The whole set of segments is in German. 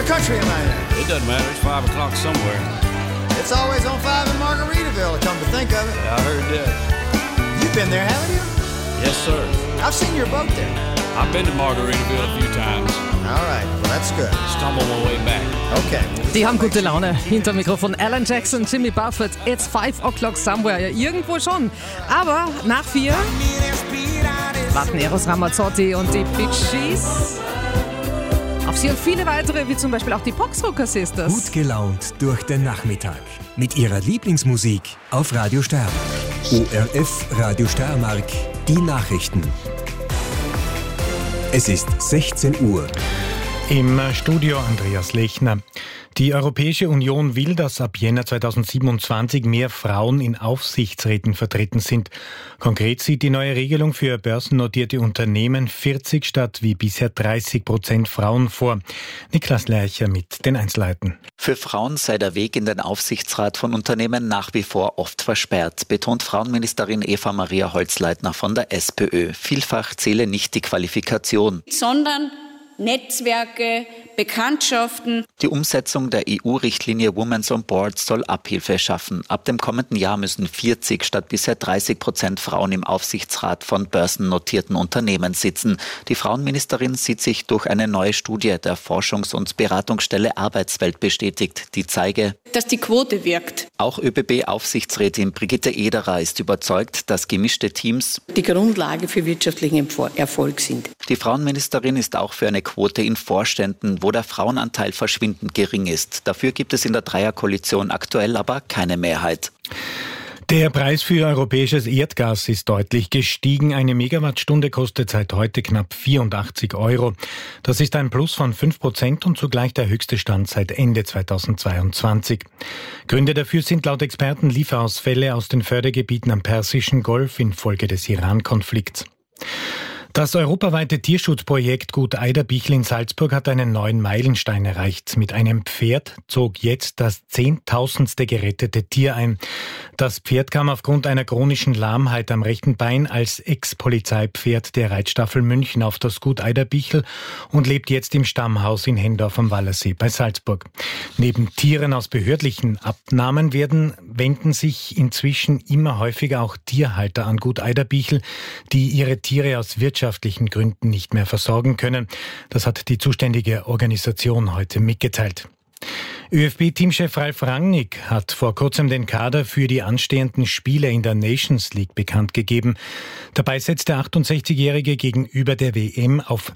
What country am I in? It doesn't matter. It's 5 o'clock somewhere. It's always on 5 in Margaritaville, come to think of it. Yeah, I heard that. You've been there, haven't you? Yes, sir. I've seen your boat there. I've been to Margaritaville a few times. All right, well, that's good. Stumbled my way back. Okay. Die haben gute Laune. Hinter Mikrofon Alan Jackson, Jimmy Buffett. It's 5 o'clock somewhere. Ja, irgendwo schon. Aber nach 4 warten Eros Ramazzotti und die Pixies auf sie und viele weitere, wie zum Beispiel auch die Boxrocker Sisters. Gut gelaunt durch den Nachmittag. Mit ihrer Lieblingsmusik auf Radio Steiermark. ORF Radio Steiermark. Die Nachrichten. Es ist 16 Uhr. Im Studio Andreas Lechner. Die Europäische Union will, dass ab Jänner 2027 mehr Frauen in Aufsichtsräten vertreten sind. Konkret sieht die neue Regelung für börsennotierte Unternehmen 40 statt wie bisher 30% Frauen vor. Niklas Lercher mit den Einzelheiten. Für Frauen sei der Weg in den Aufsichtsrat von Unternehmen nach wie vor oft versperrt, betont Frauenministerin Eva Maria Holzleitner von der SPÖ. Vielfach zähle nicht die Qualifikation, sondern Netzwerke, Bekanntschaften. Die Umsetzung der EU-Richtlinie Women on Board soll Abhilfe schaffen. Ab dem kommenden Jahr müssen 40 statt bisher 30% Frauen im Aufsichtsrat von börsennotierten Unternehmen sitzen. Die Frauenministerin sieht sich durch eine neue Studie der Forschungs- und Beratungsstelle Arbeitswelt bestätigt, die zeige, dass die Quote wirkt. Auch ÖBB-Aufsichtsrätin Brigitte Ederer ist überzeugt, dass gemischte Teams die Grundlage für wirtschaftlichen Erfolg sind. Die Frauenministerin ist auch für eine Quote in Vorständen, wo der Frauenanteil verschwindend gering ist. Dafür gibt es in der Dreierkoalition aktuell aber keine Mehrheit. Der Preis für europäisches Erdgas ist deutlich gestiegen. Eine Megawattstunde kostet seit heute knapp 84 €. Das ist ein Plus von 5% und zugleich der höchste Stand seit Ende 2022. Gründe dafür sind laut Experten Lieferausfälle aus den Fördergebieten am Persischen Golf infolge des Iran-Konflikts. Das europaweite Tierschutzprojekt Gut Eiderbichl in Salzburg hat einen neuen Meilenstein erreicht. Mit einem Pferd zog jetzt das 10.000. gerettete Tier ein. Das Pferd kam aufgrund einer chronischen Lahmheit am rechten Bein als Ex-Polizeipferd der Reitstaffel München auf das Gut Eiderbichl und lebt jetzt im Stammhaus in Hendorf am Wallersee bei Salzburg. Neben Tieren aus behördlichen Abnahmen wenden sich inzwischen immer häufiger auch Tierhalter an Gut Eiderbichl, die ihre Tiere aus wirtschaftlichen Gründen nicht mehr versorgen können. Das hat die zuständige Organisation heute mitgeteilt. ÖFB-Teamchef Ralf Rangnick hat vor kurzem den Kader für die anstehenden Spiele in der Nations League bekannt gegeben. Dabei setzt der 68-Jährige gegenüber der WM auf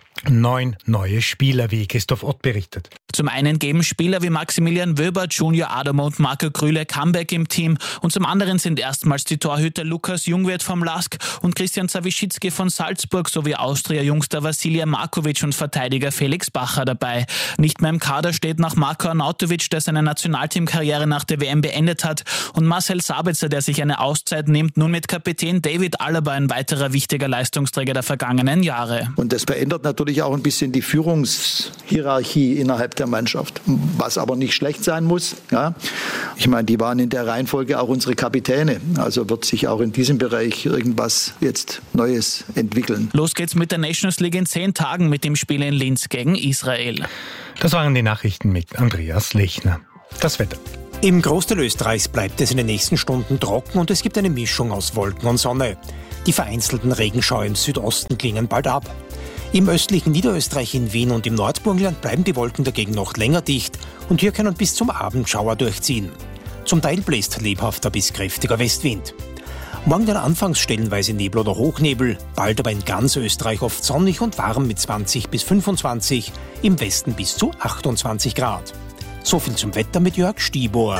9 neue Spieler, wie Christoph Ott berichtet. Zum einen geben Spieler wie Maximilian Wöber, Junior Adamo und Marco Krühle Comeback im Team und zum anderen sind erstmals die Torhüter Lukas Jungwirth vom LASK und Christian Zawischitzky von Salzburg sowie Austria-Jungster Vasilija Markovic und Verteidiger Felix Bacher dabei. Nicht mehr im Kader steht nach Marko Arnautovic, der seine Nationalteamkarriere nach der WM beendet hat, und Marcel Sabitzer, der sich eine Auszeit nimmt, nun mit Kapitän David Alaba, ein weiterer wichtiger Leistungsträger der vergangenen Jahre. Und das verändert natürlich auch ein bisschen die Führungshierarchie innerhalb der Mannschaft, was aber nicht schlecht sein muss. Ja. Ich meine, die waren in der Reihenfolge auch unsere Kapitäne, also wird sich auch in diesem Bereich irgendwas jetzt Neues entwickeln. Los geht's mit der Nations League in 10 Tagen mit dem Spiel in Linz gegen Israel. Das waren die Nachrichten mit Andreas Lechner. Das Wetter. Im Großteil Österreichs bleibt es in den nächsten Stunden trocken und es gibt eine Mischung aus Wolken und Sonne. Die vereinzelten Regenschauer im Südosten klingen bald ab. Im östlichen Niederösterreich, in Wien und im Nordburgenland bleiben die Wolken dagegen noch länger dicht und hier können bis zum Abend Schauer durchziehen. Zum Teil bläst lebhafter bis kräftiger Westwind. Morgen dann anfangs stellenweise Nebel oder Hochnebel, bald aber in ganz Österreich oft sonnig und warm mit 20 bis 25, im Westen bis zu 28 Grad. So viel zum Wetter mit Jörg Stibor.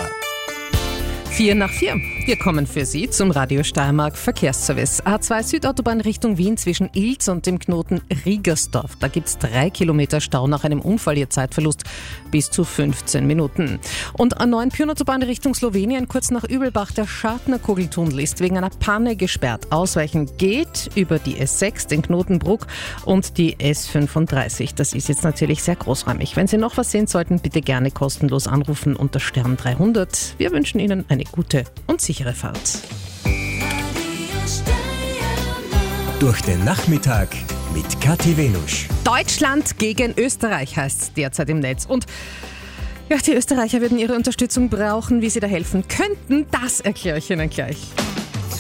4 nach 4. Wir kommen für Sie zum Radio Steiermark Verkehrsservice. A2 Südautobahn Richtung Wien zwischen Ilz und dem Knoten Riegersdorf. Da gibt es 3 Kilometer Stau nach einem Unfall, Ihr Zeitverlust bis zu 15 Minuten. Und A9 Pyrnautobahn Richtung Slowenien kurz nach Übelbach. Der Schartner Kugeltunnel ist wegen einer Panne gesperrt. Ausweichen geht über die S6, den Knotenbruck und die S35. Das ist jetzt natürlich sehr großräumig. Wenn Sie noch was sehen sollten, bitte gerne kostenlos anrufen unter Stern 300. Wir wünschen Ihnen eine gute und sichere Fahrt. Durch den Nachmittag mit Kathi Venusch. Deutschland gegen Österreich heißt es derzeit im Netz. Und ja, die Österreicher würden ihre Unterstützung brauchen. Wie sie da helfen könnten, das erkläre ich Ihnen gleich.